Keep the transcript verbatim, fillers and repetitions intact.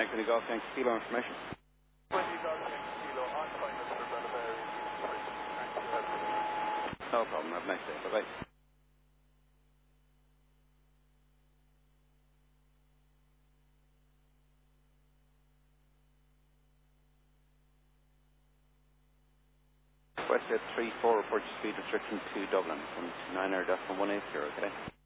twenty Golf Yankee Kilo information. twenty Golf Yankee Kilo on final for Bellavaria. No problem. Have a nice day. Bye-bye. Westgate three four, report your speed restriction to Dublin from nine air from one eight zero, okay?